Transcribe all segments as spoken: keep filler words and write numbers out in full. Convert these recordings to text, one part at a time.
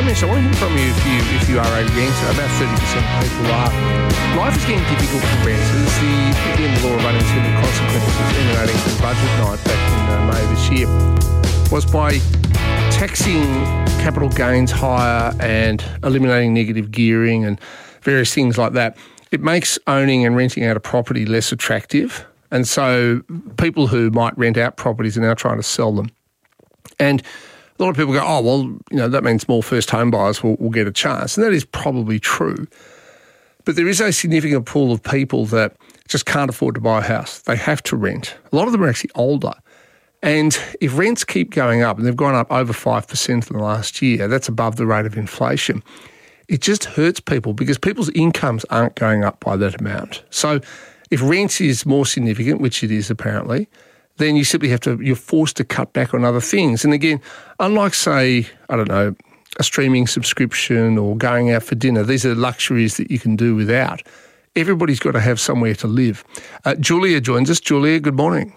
this. I want to hear from you if you if you are able to answer. About thirty percent of people are. Life is getting difficult for renters. The, again, the law of unintended consequences emanating from budget night back in uh, May this year was by taxing capital gains higher and eliminating negative gearing and various things like that. It makes owning and renting out a property less attractive. And so people who might rent out properties are now trying to sell them. And a lot of people go, oh, well, you know, that means more first home buyers will, will get a chance. And that is probably true. But there is a significant pool of people that just can't afford to buy a house. They have to rent. A lot of them are actually older. And if rents keep going up, and they've gone up over five percent in the last year, that's above the rate of inflation, it just hurts people because people's incomes aren't going up by that amount. So if rent is more significant, which it is apparently, then you simply have to, you're forced to cut back on other things. And again, unlike, say, I don't know, a streaming subscription or going out for dinner, these are luxuries that you can do without. Everybody's got to have somewhere to live. Uh, Julia joins us. Julia, good morning.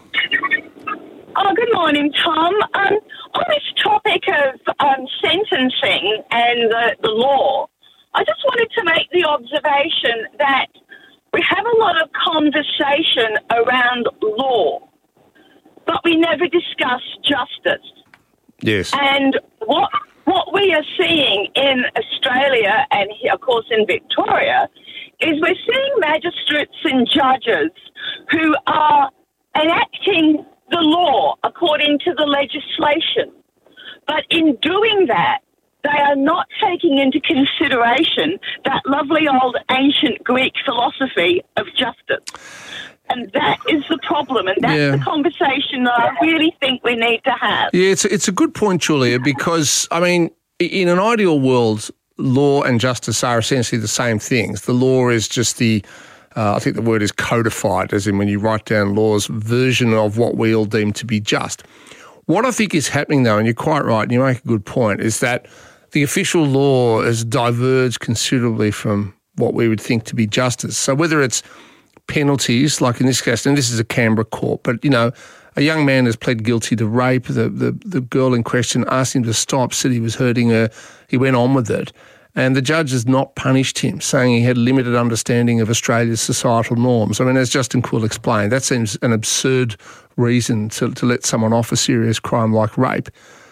Oh, good morning, Tom. Um, on this topic of um, sentencing and the, the law, I just wanted to make the observation that we have a lot of conversation around law, but we never discuss justice. Yes. And what what we are seeing in Australia and, here, of course, in Victoria is we're seeing magistrates and judges who are enacting the law according to the legislation. But in doing that, they are not taking into consideration that lovely old ancient Greek philosophy of justice. And that is the problem, and that's yeah. the conversation that I really think we need to have. Yeah, it's a, it's a good point, Julia, because, I mean, in an ideal world, law and justice are essentially the same things. The law is just the, uh, I think the word is codified, as in when you write down laws, version of what we all deem to be just. What I think is happening, though, and you're quite right, and you make a good point, is that the official law has diverged considerably from what we would think to be justice. So whether it's penalties, like in this case, and this is a Canberra court, but, you know, a young man has pled guilty to rape. The, the, the girl in question asked him to stop, said he was hurting her. He went on with it. And the judge has not punished him, saying he had limited understanding of Australia's societal norms. I mean, as Justin Quill explained, that seems an absurd reason to, to let someone off a serious crime like rape.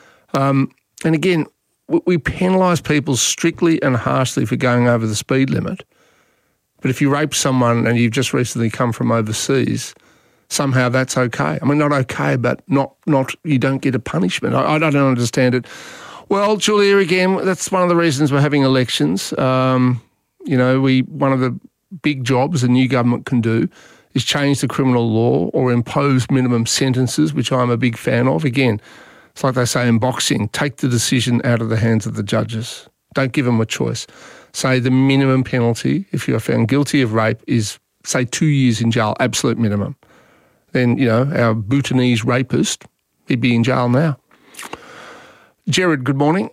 Um, and again, we, we penalise people strictly and harshly for going over the speed limit. But if you rape someone and you've just recently come from overseas, somehow that's okay. I mean, not okay, but not, not you don't get a punishment. I, I don't understand it. Well, Julia, again, that's one of the reasons we're having elections. Um, you know, we one of the big jobs a new government can do is change the criminal law or impose minimum sentences, which I'm a big fan of. Again, it's like they say in boxing, take the decision out of the hands of the judges. Don't give them a choice. Say the minimum penalty, if you are found guilty of rape, is, say, two years in jail, absolute minimum. Then, you know, our Bhutanese rapist, he'd be in jail now. Jared, good morning.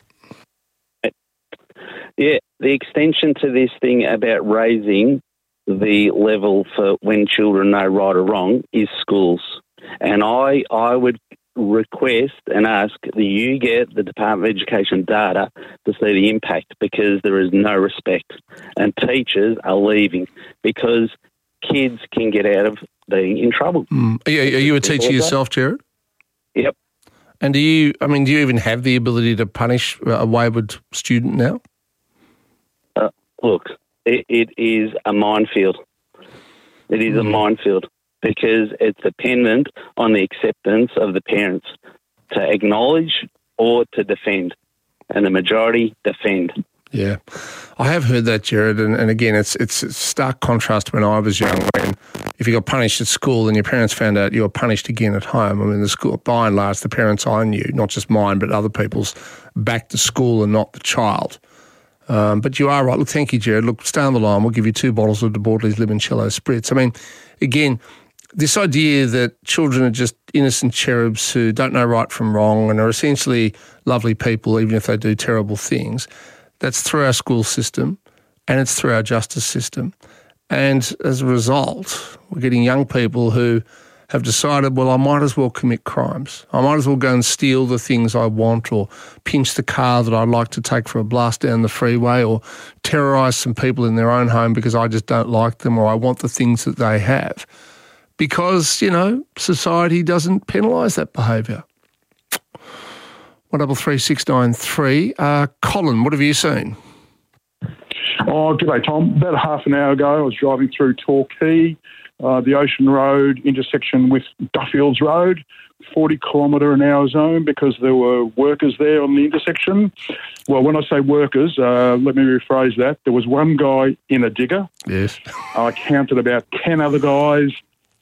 Yeah, the extension to this thing about raising the level for when children know right or wrong is schools. And I, I would request and ask that you get the Department of Education data to see the impact, because there is no respect and teachers are leaving because kids can get out of being in trouble. Mm. Are, you, are you a teacher yourself, Jared? Yep. And do you, I mean, do you even have the ability to punish a wayward student now? Uh, look, it, it is a minefield. It is mm. a minefield because it's dependent on the acceptance of the parents to acknowledge or to defend, and the majority defend. Yeah, I have heard that, Jared, and, and again, it's it's a stark contrast when I was young, when if you got punished at school and your parents found out you were punished again at home. I mean, the school, by and large, the parents I knew, not just mine, but other people's, back to school and not the child. Um, but you are right. Look, thank you, Jared. Look, stay on the line. We'll give you two bottles of De Bortoli's Limoncello Spritz. I mean, again, this idea that children are just innocent cherubs who don't know right from wrong and are essentially lovely people, even if they do terrible things, that's through our school system and it's through our justice system. And as a result, we're getting young people who have decided, well, I might as well commit crimes. I might as well go and steal the things I want, or pinch the car that I'd like to take for a blast down the freeway, or terrorise some people in their own home because I just don't like them, or I want the things that they have. Because, you know, society doesn't penalise that behaviour. one double three six nine three. Uh, Colin, what have you seen? Oh, g'day, Tom. About half an hour ago, I was driving through Torquay, uh, the Ocean Road intersection with Duffields Road, forty kilometre an hour zone because there were workers there on the intersection. Well, when I say workers, uh, let me rephrase that. There was one guy in a digger. Yes. I counted about ten other guys.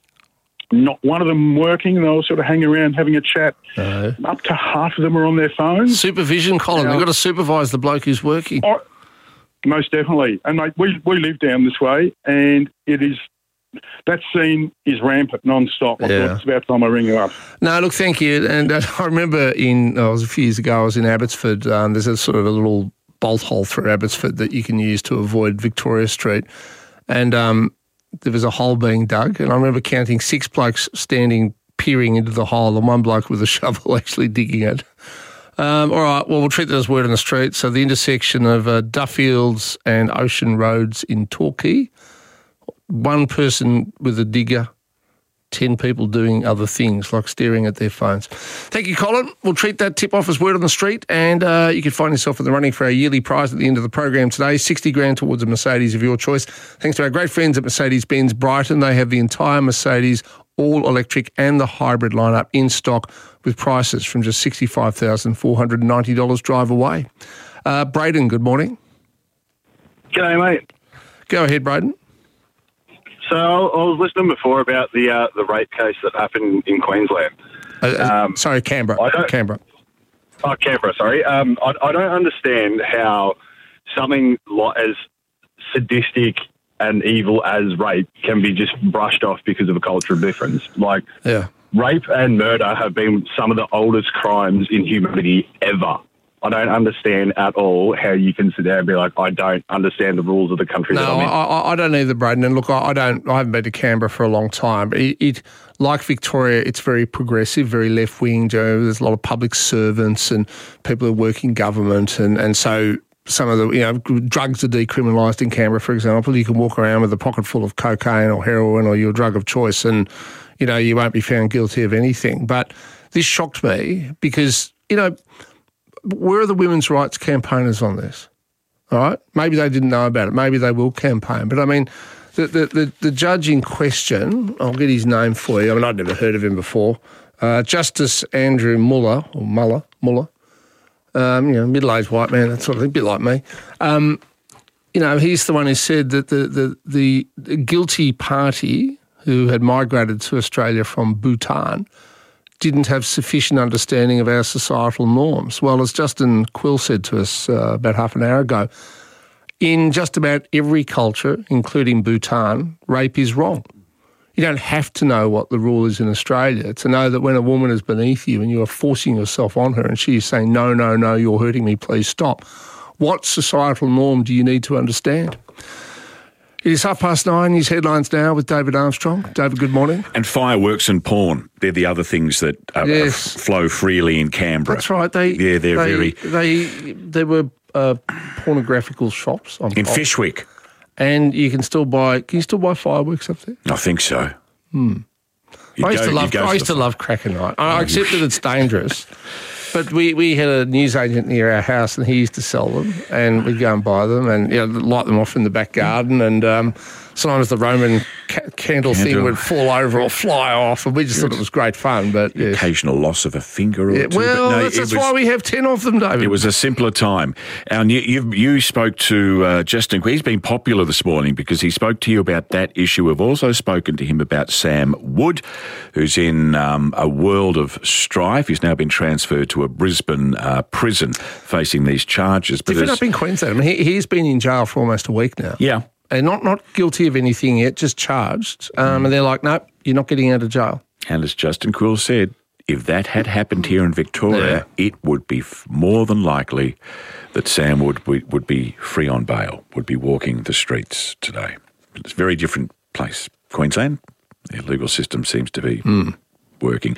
Not one of them working. They were sort of hanging around having a chat. No. Up to half of them were on their phones. Supervision, Colin. Now, They've got to supervise the bloke who's working. Oh, most definitely. And, mate, we, we live down this way, and it is that scene is rampant non-stop. I Yeah. thought it's about time I ring you up. No, look, thank you. And uh, I remember in, oh, it was a few years ago, I was in Abbotsford. Um, there's a sort of a little bolt hole through Abbotsford that you can use to avoid Victoria Street. And um, there was a hole being dug. And I remember counting six blokes standing, peering into the hole, and one bloke with a shovel actually digging it. Um, all right, well, we'll treat that as word on the street. So the intersection of uh, Duffields and Ocean Roads in Torquay, one person with a digger, ten people doing other things like staring at their phones. Thank you, Colin. We'll treat that tip off as word on the street, and uh, you can find yourself in the running for our yearly prize at the end of the program today, sixty grand towards a Mercedes of your choice. Thanks to our great friends at Mercedes-Benz Brighton. They have the entire Mercedes all-electric and the hybrid lineup in stock with prices from just sixty-five thousand four hundred ninety dollars drive away. Uh, Braden, good morning. G'day, mate. Go ahead, Braden. So I was listening before about the uh, the rape case that happened in Queensland. Uh, Um, sorry, Canberra. I don't- Canberra. Oh, Canberra, sorry. Um, I, I don't understand how something like as sadistic and evil as rape can be just brushed off because of a cultural difference. Like, Yeah. rape and murder have been some of the oldest crimes in humanity ever. I don't understand at all how you can sit there and be like, I don't understand the rules of the country No, that I'm in. I, I don't either, Braden. And look, I, I don't. I haven't been to Canberra for a long time. But it, it, like Victoria, it's very progressive, very left wing. Joe, there's a lot of public servants and people who work in government, and and so some of the you know drugs are decriminalised in Canberra, for example. You can walk around with a pocket full of cocaine or heroin or your drug of choice, and you know you won't be found guilty of anything. But this shocked me because you know. Where are the women's rights campaigners on this? All right? Maybe they didn't know about it. Maybe they will campaign. But, I mean, the the, the, the judge in question, I'll get his name for you. I mean, I'd never heard of him before. Uh, Justice Andrew Muller, or Muller, Muller, um, you know, middle-aged white man, that sort of thing, a bit like me. Um, you know, he's the one who said that the, the, the, the guilty party who had migrated to Australia from Bhutan didn't have sufficient understanding of our societal norms. Well, as Justin Quill said to us uh, about half an hour ago, in just about every culture, including Bhutan, rape is wrong. You don't have to know what the rule is in Australia to know that when a woman is beneath you and you are forcing yourself on her and she is saying, no, no, no, you're hurting me, please stop. What societal norm do you need to understand? It is half past nine. News headlines now with David Armstrong. David, good morning. And fireworks and porn, they're the other things that uh, Yes. uh, flow freely in Canberra. That's right. They Yeah, they're they, very... They they were uh, pornographical shops on In top. Fishwick, and you can still buy. Can you still buy fireworks up there? I think so. Hmm. I used to love. I used to love cracker night. I accept that it's dangerous, but we, we had a newsagent near our house, and he used to sell them, and we'd go and buy them, and you know, light them off in the back garden, and um, sometimes the Roman ca- candle, thing Candle. would fall over or fly off, and we just thought it was great fun. But yes. Occasional loss of a finger or Yeah, two. well, but no, that's, it that's was- why we have ten of them, David. It was a simpler time. And you, you, you spoke to uh, Justin. He's been popular this morning because he spoke to you about that issue. We've also spoken to him about Sam Wood, who's in um, a world of strife. He's now been transferred to a Brisbane uh, prison facing these charges. But Different as- up in Queensland. I mean, he, he's been in jail for almost a week now. yeah. And not, not guilty of anything yet, just charged. Um, and they're like, nope, you're not getting out of jail. And as Justin Quill said, if that had happened here in Victoria, it would be f- more than likely that Sam would, would would be free on bail, would be walking the streets today. It's a very different place. Queensland, The legal system seems to be mm. working.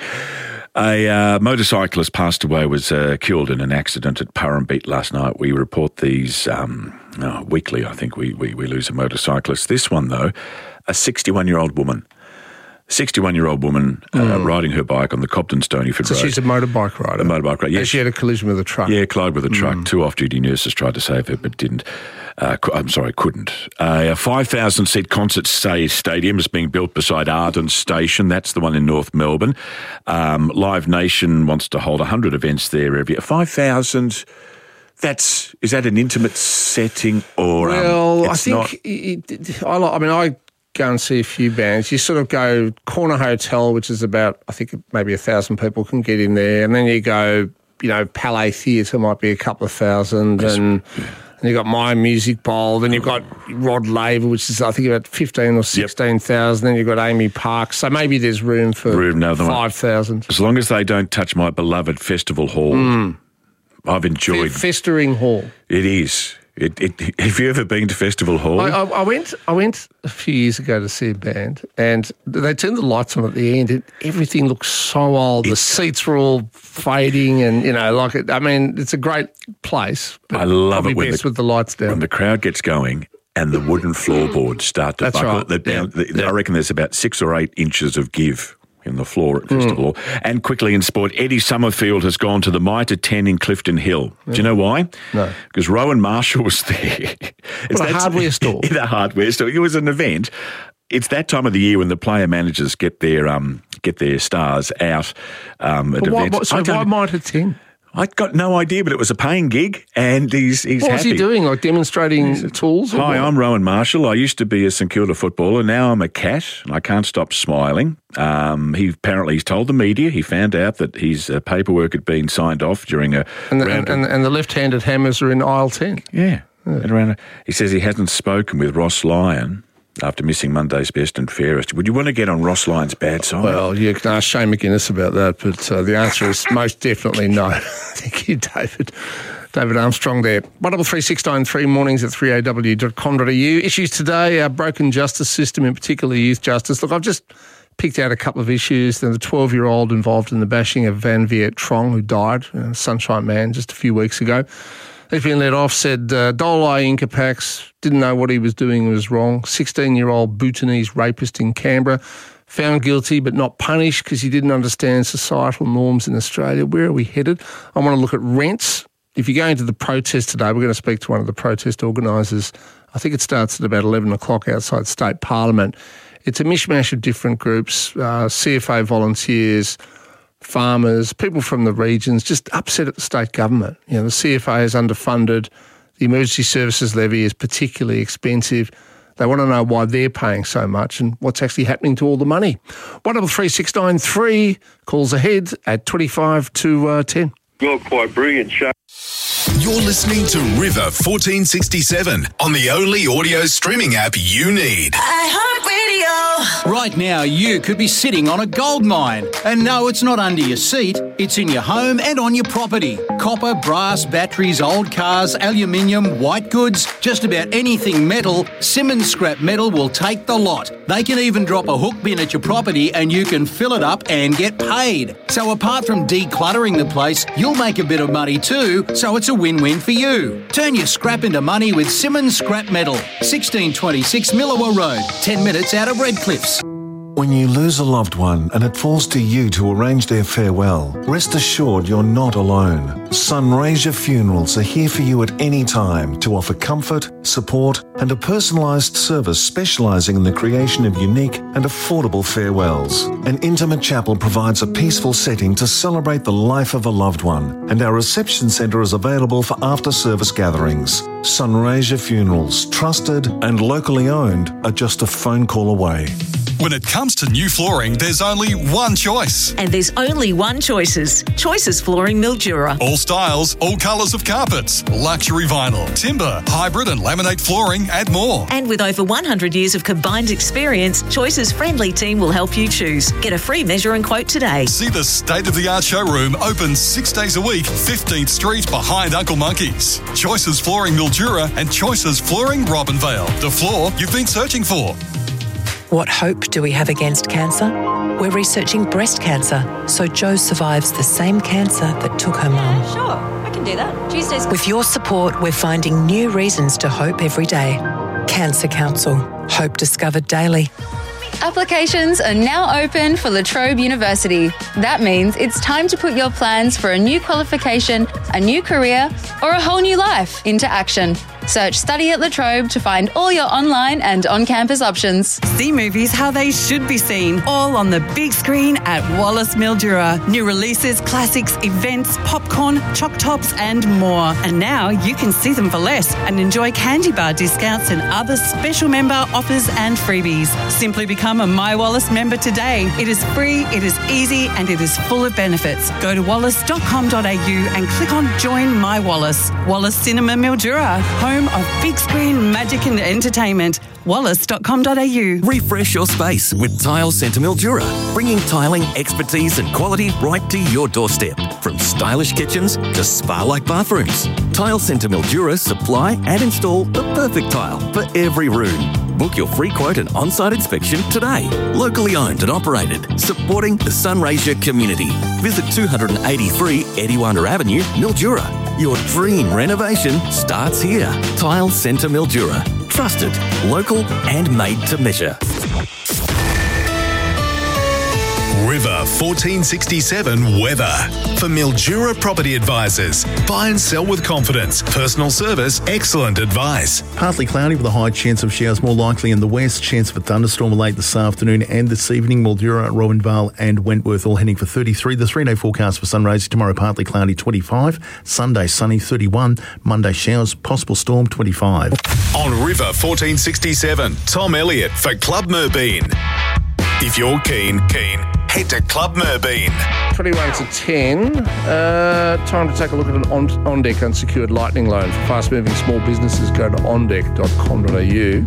A uh, motorcyclist passed away, was uh, killed in an accident at Purrumbete last night. We report these um, oh, weekly, I think we, we, we lose a motorcyclist. This one, though, a sixty-one-year-old woman. sixty-one-year-old woman uh, mm. riding her bike on the Cobden Stonyford so Road. So she's a motorbike rider? A motorbike rider, yes. And she had a collision with a truck? Yeah, collided with a truck. Mm. Two off-duty nurses tried to save her but didn't. Uh, I'm sorry, couldn't. Uh, a five thousand seat concert stadium is being built beside Arden Station. That's the one in North Melbourne. Um, Live Nation wants to hold one hundred events there every year. five thousand, that's, is that an intimate setting or Well, um, I it's think, not? It, it, I, like, I mean, I go and see a few bands. You sort of go Corner Hotel, which is about, I think maybe a thousand people can get in there. And then you go, you know, Palais Theatre might be a couple of thousand. Yes. And... Yeah. And you've got My Music Bowl, then you've got Rod Laver, which is, I think, about fifteen or sixteen thousand. Yep. Then you've got Amy Park. So maybe there's room for room, no, five thousand. As long as they don't touch my beloved Festival Hall, mm. I've enjoyed... F- Festering Hall. It is. It, it, have you ever been to Festival Hall? I, I, I went I went a few years ago to see a band, and they turned the lights on at the end, and everything looked so old. It, the seats were all fading, and, you know, like, it, I mean, it's a great place. But I love it when best the, with the lights down. When the crowd gets going and the wooden floorboards start to That's buckle. right. They're down, yeah. the, yeah. I reckon there's about six or eight inches of give in the floor at Festival. Mm. And quickly in sport, Eddie Summerfield has gone to the Mitre ten in Clifton Hill. Yeah. Do you know why? No. Because Rowan Marshall was there. It's a hardware store. In a hardware store. It was an event. It's that time of the year when the player managers get their um get their stars out um, at but events. Why, what, so why Mitre ten? I got no idea, but it was a paying gig, and he's he's What happy. was he doing? Like demonstrating he's, tools? Hi, I'm Rowan Marshall. I used to be a St Kilda footballer. Now I'm a cat, and I can't stop smiling. Um, he apparently he's told the media. He found out that his uh, paperwork had been signed off during a and the, round and, of, and the left-handed hammers are in aisle ten. Yeah, yeah. And around, he says he hasn't spoken with Ross Lyon after missing Monday's best and fairest. Would you want to get on Ross Lyon's bad side? Well, you can ask Shane McGuinness about that, but uh, the answer is most definitely no. Thank you, David. David Armstrong there. one double three six nine three, mornings at three a w dot com dot a u. Issues today, our broken justice system, in particular youth justice. Look, I've just picked out a couple of issues. There's a twelve-year-old involved in the bashing of Van Viet Trong, who died, you know, Sunshine Man, just a few weeks ago. He's been let off, said uh, Dolai Incapax didn't know what he was doing was wrong. sixteen-year-old Bhutanese rapist in Canberra, found guilty but not punished because he didn't understand societal norms in Australia. Where are we headed? I want to look at rents. If you're going to the protest today, we're going to speak to one of the protest organisers. I think it starts at about eleven o'clock outside State Parliament. It's a mishmash of different groups, uh, C F A volunteers, farmers, people from the regions, just upset at the state government. You know, the C F A is underfunded. The emergency services levy is particularly expensive. They want to know why they're paying so much and what's actually happening to all the money. one double three six nine three calls ahead at twenty-five to ten. You're quite brilliant, Shane. You're listening to River fourteen sixty-seven on the only audio streaming app you need. iHeartRadio. Right now, you could be sitting on a gold mine. And no, it's not under your seat. It's in your home and on your property. Copper, brass, batteries, old cars, aluminium, white goods, just about anything metal, Simmons Scrap Metal will take the lot. They can even drop a hook bin at your property and you can fill it up and get paid. So apart from decluttering the place, you'll make a bit of money too, so it's a win-win for you. Turn your scrap into money with Simmons Scrap Metal. sixteen twenty-six Millawa Road, ten minutes out of Redcliffs. When you lose a loved one and it falls to you to arrange their farewell, rest assured you're not alone. Sunraysia Funerals are here for you at any time to offer comfort, support and a personalised service specialising in the creation of unique and affordable farewells. An intimate chapel provides a peaceful setting to celebrate the life of a loved one, and our reception centre is available for after-service gatherings. Sunraysia Funerals, trusted and locally owned, are just a phone call away. When it comes to new flooring, there's only one choice. And there's only one Choices. Choices Flooring Mildura. All styles, all colours of carpets, luxury vinyl, timber, hybrid and laminate flooring and more. And with over one hundred years of combined experience, Choices' friendly team will help you choose. Get a free measure and quote today. See the state-of-the-art showroom open six days a week, fifteenth Street behind Uncle Monkey's. Choices Flooring Mildura and Choices Flooring Robinvale. The floor you've been searching for. What hope do we have against cancer? We're researching breast cancer, so Jo survives the same cancer that took her mum. Sure, I can do that. Tuesdays. With your support, we're finding new reasons to hope every day. Cancer Council. Hope discovered daily. Applications are now open for La Trobe University. That means it's time to put your plans for a new qualification, a new career, or a whole new life into action. Search Study at La Trobe to find all your online and on-campus options. See movies how they should be seen, all on the big screen at Wallace Mildura. New releases, classics, events, popcorn, choc tops and more. And now you can see them for less and enjoy candy bar discounts and other special member offers and freebies. Simply become a My Wallace member today. It is free, it is easy and it is full of benefits. Go to wallace dot com dot a u and click on Join My Wallace. Wallace Cinema Mildura, home of big screen magic and entertainment. wallace dot com dot a u. Refresh your space with Tile Centre Mildura, bringing tiling expertise and quality right to your doorstep. From stylish kitchens to spa-like bathrooms, Tile Centre Mildura supply and install the perfect tile for every room. Book your free quote and on-site inspection today. Locally owned and operated, supporting the Sunraysia community. Visit two eighty-three Ediwanda Avenue, Mildura. Your dream renovation starts here. Tile Centre Mildura. Trusted, local and made to measure. River fourteen sixty-seven weather. For Mildura Property Advisors. Buy and sell with confidence. Personal service, excellent advice. Partly cloudy with a high chance of showers more likely in the west. Chance of a thunderstorm late this afternoon and this evening. Mildura, Rowanvale and Wentworth all heading for thirty-three. The three-day forecast for Sunraysia tomorrow partly cloudy twenty-five. Sunday sunny thirty-one. Monday showers, possible storm twenty-five. On River fourteen sixty-seven, Tom Elliott for Club Merbeen. If you're keen, keen, head to Club Merbeen. twenty-one to ten. Uh, time to take a look at an on- OnDeck unsecured lightning loan for fast-moving small businesses. Go to on deck dot com dot a u.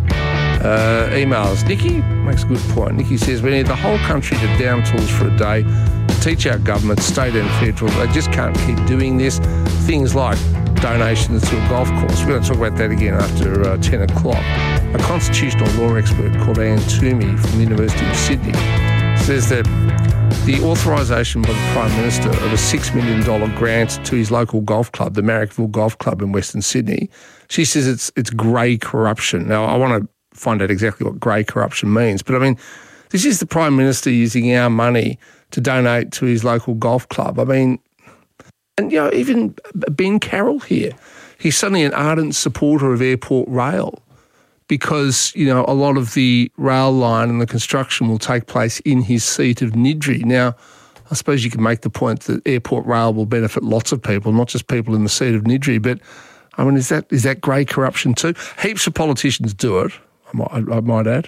Uh, emails. Nikki makes a good point. Nikki says we need the whole country to down tools for a day to teach our government, state and federal. They just can't keep doing this. Things like donations to a golf course. We're going to talk about that again after uh, ten o'clock. A constitutional law expert called Anne Toomey from the University of Sydney says that the authorisation by the Prime Minister of a six million dollars grant to his local golf club, the Marrickville Golf Club in Western Sydney, she says it's it's grey corruption. Now, I want to find out exactly what grey corruption means, but I mean, this is the Prime Minister using our money to donate to his local golf club. I mean, and, you know, even Ben Carroll here, he's suddenly an ardent supporter of Airport Rail because, you know, a lot of the rail line and the construction will take place in his seat of Niddrie. Now, I suppose you can make the point that Airport Rail will benefit lots of people, not just people in the seat of Niddrie, but, I mean, is that is that grey corruption too? Heaps of politicians do it, I might, I might add.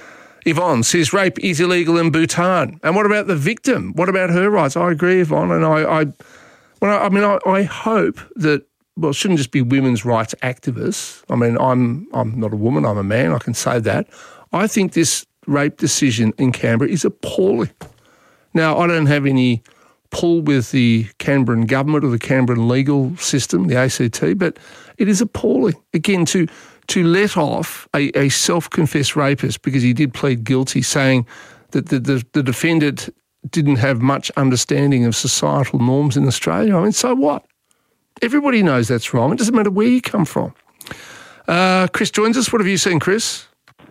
Yvonne says rape is illegal in Bhutan. And what about the victim? What about her rights? I agree, Yvonne, and I... I Well, I mean, I, I hope that, well, it shouldn't just be women's rights activists. I mean, I'm I'm not a woman, I'm a man, I can say that. I think this rape decision in Canberra is appalling. Now, I don't have any pull with the Canberran government or the Canberran legal system, the A C T, but it is appalling. Again, to to let off a, a self-confessed rapist because he did plead guilty, saying that the, the, the defendant didn't have much understanding of societal norms in Australia. I mean, so what? Everybody knows that's wrong. It doesn't matter where you come from. Uh, Chris joins us. What have you seen, Chris?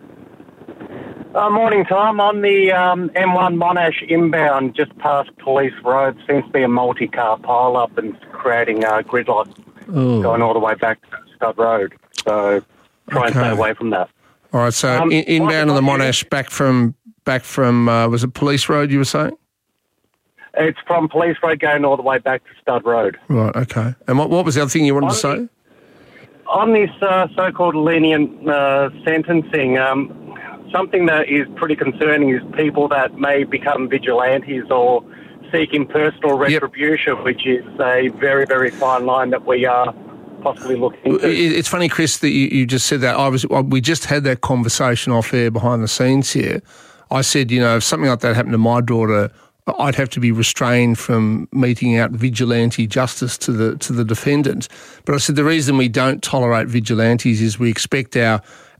Uh, morning, Tom. On the um, M one Monash inbound, just past Police Road, seems to be a multi-car pile-up and creating a gridlock oh. going all the way back to Stud Road. So try okay. and stay away from that. All right, so Um, in, inbound on the Monash, back from, back from uh, was it Police Road you were saying? It's from Police Road going all the way back to Stud Road. Right, okay. And what, what was the other thing you wanted on to say? The, on this uh, so-called lenient uh, sentencing, um, something that is pretty concerning is people that may become vigilantes or seeking personal retribution, yep. which is a very, very fine line that we are possibly looking into. It's funny, Chris, that you, you just said that. I was we just had that conversation off air behind the scenes here. I said, you know, if something like that happened to my daughter, I'd have to be restrained from meting out vigilante justice to the to the defendant. But I said the reason we don't tolerate vigilantes is we expect our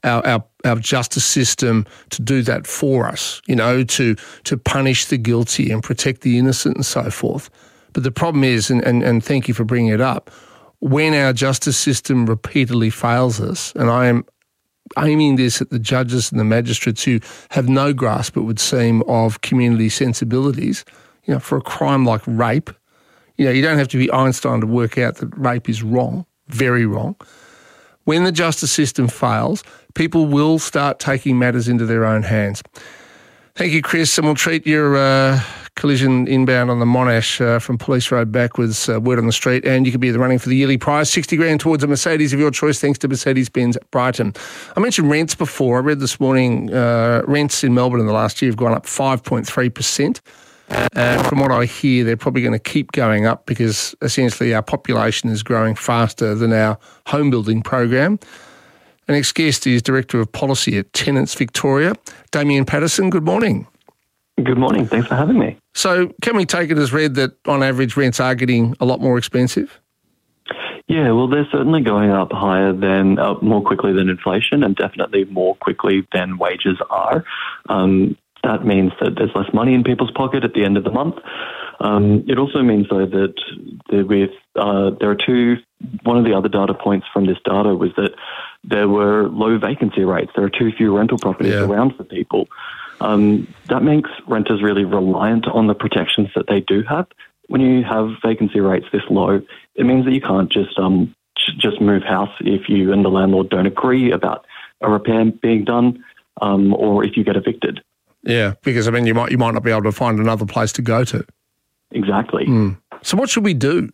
our, our our justice system to do that for us, you know, to to punish the guilty and protect the innocent and so forth. But the problem is, and, and, and thank you for bringing it up, when our justice system repeatedly fails us, and I am aiming this at the judges and the magistrates who have no grasp, it would seem, of community sensibilities, you know, for a crime like rape, you know, you don't have to be Einstein to work out that rape is wrong, very wrong. When the justice system fails, people will start taking matters into their own hands. Thank you, Chris, and we'll treat your uh, collision inbound on the Monash uh, from Police Road backwards, uh, word on the street, and you could be in the running for the yearly prize, sixty grand towards a Mercedes of your choice, thanks to Mercedes-Benz Brighton. I mentioned rents before. I read this morning, uh, rents in Melbourne in the last year have gone up five point three percent. Uh, from what I hear, they're probably going to keep going up because essentially our population is growing faster than our home building program. Our next guest is Director of Policy at Tenants Victoria, Damien Patterson. Good morning. Good morning. Thanks for having me. So can we take it as read that on average rents are getting a lot more expensive? Yeah, well, they're certainly going up higher than, uh, more quickly than inflation, and definitely more quickly than wages are. Um, That means that there's less money in people's pocket at the end of the month. Um, it also means, though, that there, with, uh, there are two, one of the other data points from this data was that there were low vacancy rates. There are too few rental properties yeah. around for people. Um, that makes renters really reliant on the protections that they do have. When you have vacancy rates this low, it means that you can't just um, just move house if you and the landlord don't agree about a repair being done, um, or if you get evicted. Yeah, because I mean, you might you might not be able to find another place to go to. Exactly. Mm. So what should we do?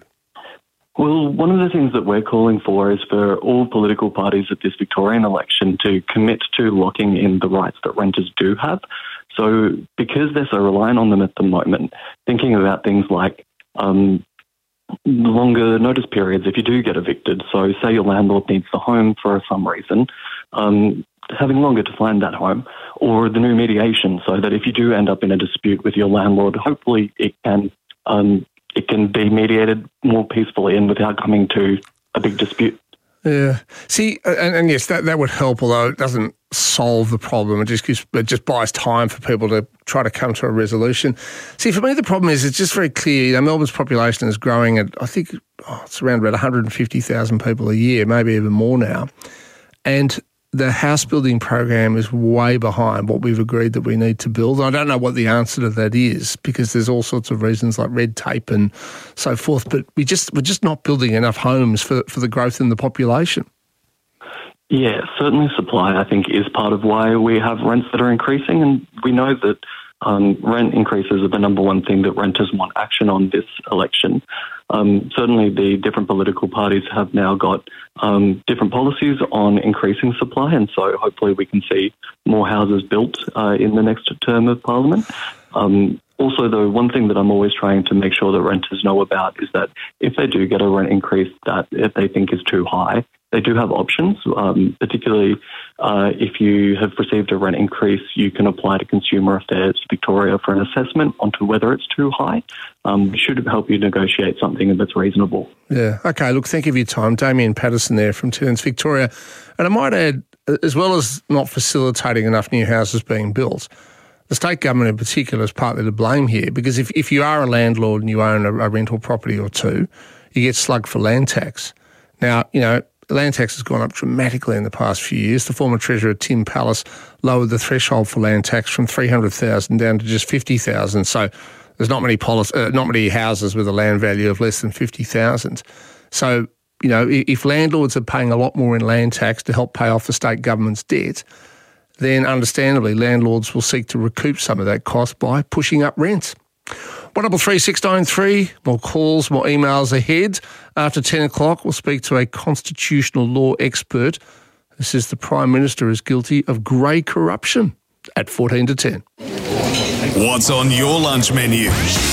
Well, one of the things that we're calling for is for all political parties at this Victorian election to commit to locking in the rights that renters do have. So because they're so reliant on them at the moment, thinking about things like um, longer notice periods if you do get evicted. So say your landlord needs the home for some reason, um, having longer to find that home, or the new mediation so that if you do end up in a dispute with your landlord, hopefully it can um, it can be mediated more peacefully and without coming to a big dispute. Yeah. See, and, and yes, that, that would help, although it doesn't solve the problem. It just gives, it just buys time for people to try to come to a resolution. See, for me, the problem is it's just very clear. You know, Melbourne's population is growing at, I think, oh, it's around about one hundred fifty thousand people a year, maybe even more now. And the house building program is way behind what we've agreed that we need to build. I don't know what the answer to that is because there's all sorts of reasons like red tape and so forth, but we just, we're just not building enough homes for, for the growth in the population. Yeah, certainly supply, I think, is part of why we have rents that are increasing, and we know that um, rent increases are the number one thing that renters want action on this election. Um, certainly the different political parties have now got um, different policies on increasing supply, and so hopefully we can see more houses built uh, in the next term of Parliament. Um, also, though, one thing that I'm always trying to make sure that renters know about is that if they do get a rent increase that if they think is too high, they do have options, um, particularly uh, if you have received a rent increase, you can apply to Consumer Affairs Victoria for an assessment onto whether it's too high. Um, should help you negotiate something that's reasonable. Yeah. Okay, look, thank you for your time. Damien Patterson there from Tenants Victoria. And I might add, as well as not facilitating enough new houses being built, the state government in particular is partly to blame here because if, if you are a landlord and you own a, a rental property or two, you get slugged for land tax. Now, you know, land tax has gone up dramatically in the past few years. The former Treasurer, Tim Pallas, lowered the threshold for land tax from three hundred thousand dollars down to just fifty thousand dollars. So there's not many policy, uh, not many houses with a land value of less than fifty thousand dollars. So, you know, if landlords are paying a lot more in land tax to help pay off the state government's debt, then understandably landlords will seek to recoup some of that cost by pushing up rents. one double three six nine three, more calls, more emails ahead. After ten o'clock, we'll speak to a constitutional law expert who says the Prime Minister is guilty of grey corruption at fourteen to ten. What's on your lunch menu?